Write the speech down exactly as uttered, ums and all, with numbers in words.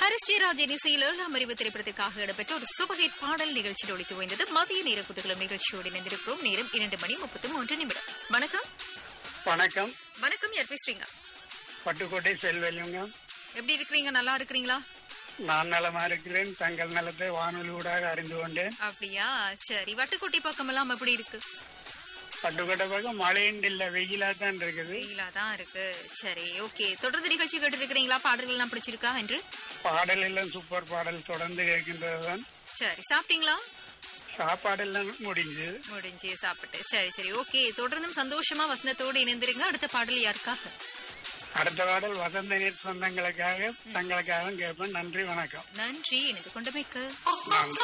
Harris ஜெயராஜின் இசையில் ஏழாம் அறிவு திரைப்படத்திற்காக இடம்பெற்ற ஒரு சூப்பர்ஹிட் பாடல் நிகழ்ச்சியில் ஒழித்து ஓய்ந்தது. மதிய நேர குதூகலம் நிகழ்ச்சியோடு இணைந்திருக்கிறோம். நேரம் இரண்டு மணி முப்பத்தி மூன்று நிமிடம். வணக்கம். வணக்கம். வணக்கம். யார் பேசுறீங்க? பட்டுக்கோட்டை செல்வலிங்கம். எப்படி இருக்கிறீங்க? நல்லா இருக்கிறீங்களா? நான் நலமா இருக்கிறேன். தங்கள் நலத்தை வானொலி ஊடாக அறிந்து கொண்டேன். அப்படியா? சரி. வட்டுக்கோட்டை பக்கம் எல்லாம் எப்படி இருக்கு? பட்டுக்கோட்டை பக்கம் மழையின் இல்ல, வெயிலா தான் இருக்குது. வெயிலா தான் இருக்கு. சரி, ஓகே. தொடர்ந்து நிகழ்ச்சி கேட்டு இருக்கிறீங்களா? பாடல்கள் எல்லாம் பிடிச்சிருக்கா என்று? பாடல் எல்லாம் சூப்பர் பாடல் தொடர்ந்து கேட்கின்றதுதான். சரி, சாப்பிட்டீங்களா? சாப்பாடு எல்லாம் முடிஞ்சு முடிஞ்சு சாப்பிட்டு. சரி சரி, ஓகே. தொடர்ந்தும் சந்தோஷமா வசந்தத்தோடு இணைந்திருங்க. அடுத்த பாடல் யாருக்காக? அடுத்த பாடல் வசந்த நீர் சொந்தங்களுக்காக தங்களுக்காக கேட்பேன். நன்றி, வணக்கம். நன்றி. இணைந்து கொண்டமைக்கு.